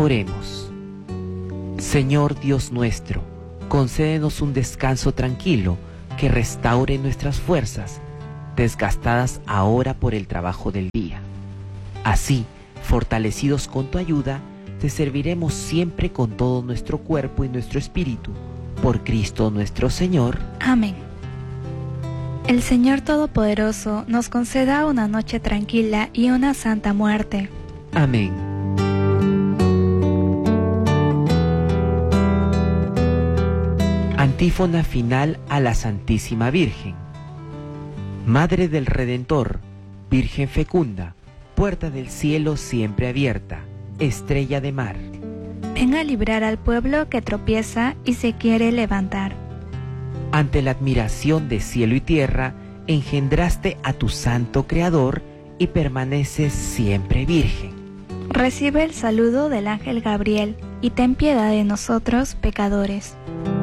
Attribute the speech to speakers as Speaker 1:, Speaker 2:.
Speaker 1: Oremos. Señor Dios nuestro, concédenos un descanso tranquilo que restaure nuestras fuerzas, desgastadas ahora por el trabajo del día. Así, fortalecidos con tu ayuda, te serviremos siempre con todo nuestro cuerpo y nuestro espíritu, por Cristo nuestro Señor.
Speaker 2: Amén. El Señor Todopoderoso nos conceda una noche tranquila y una santa muerte.
Speaker 1: Amén. Antífona final a la Santísima Virgen. Madre del Redentor, Virgen fecunda, puerta del cielo siempre abierta, estrella de mar.
Speaker 2: Ven a librar al pueblo que tropieza y se quiere levantar.
Speaker 1: Ante la admiración de cielo y tierra, engendraste a tu santo Creador y permaneces siempre virgen.
Speaker 2: Recibe el saludo del ángel Gabriel y ten piedad de nosotros, pecadores.